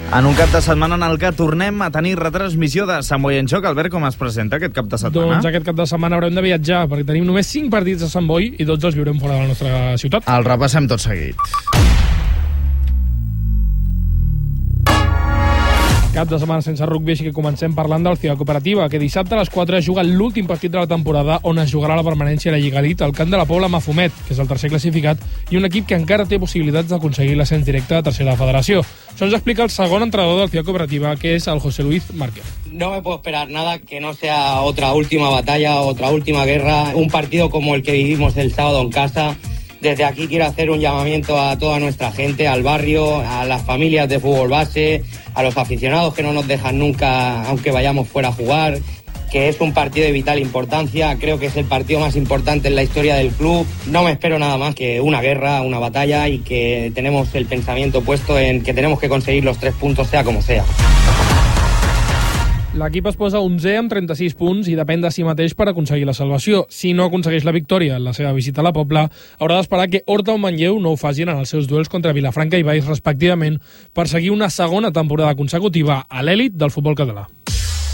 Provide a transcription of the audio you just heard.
En un cap de setmana en el que tornem a tenir retransmissió de Sant Boi en Joc. Albert, com es presenta aquest cap de setmana? Doncs aquest cap de setmana haurem de viatjar, perquè tenim només 5 partits a Sant Boi i 12 els viurem fora de la nostra ciutat. El repassem tot seguit. Cap de setmana sense rugby, així que comencem parlant del Ciutat Cooperativa, que dissabte a les 4 juga l'últim partit de la temporada on es jugarà la permanència a la Lliga Elite al camp de la Pobla Mafumet, que és el tercer classificat, i un equip que encara té possibilitats d'aconseguir l'ascens directe a tercera federació. Això ens explica el segon entrenador del Ciutat Cooperativa, que és el José Luis Márquez. No me puedo esperar nada que no sea otra última batalla, otra última guerra, un partido como el que vivimos el sábado en casa. Desde aquí quiero hacer un llamamiento a toda nuestra gente, al barrio, a las familias de fútbol base, a los aficionados que no nos dejan nunca, aunque vayamos fuera a jugar, que es un partido de vital importancia. Creo que es el partido más importante en la historia del club. No me espero nada más que una guerra, una batalla, y que tenemos el pensamiento puesto en que tenemos que conseguir los 3 puntos, sea como sea. L'equip es posa 11è amb 36 punts i depèn de si mateix per aconseguir la salvació. Si no aconsegueix la victòria en la seva visita a la Pobla, haurà d'esperar que Horta o Manlleu no ho facin en els seus duels contra Vilafranca i Valls respectivament per seguir una segona temporada consecutiva a l'èlit del futbol català.